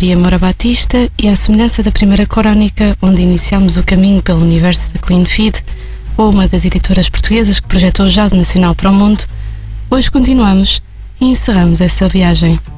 aqui Amora Batista e, à semelhança da primeira crónica, onde iniciamos o caminho pelo universo da Clean Feed, ou uma das editoras portuguesas que projetou o jazz nacional para o mundo, hoje continuamos e encerramos essa viagem.